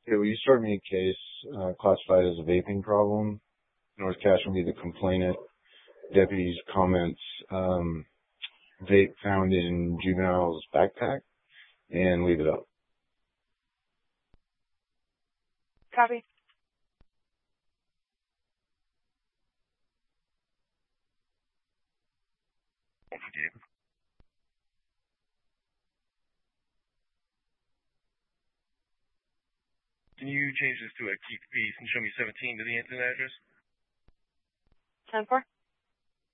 Hey, will you start me a case classified as a vaping problem? North Cash will be the complainant. Deputy's comments, vape found in juvenile's backpack, and leave it up. Copy. Thank you, Dave. Can you change this to a keep peace and show me 17 to the incident address? 10-4.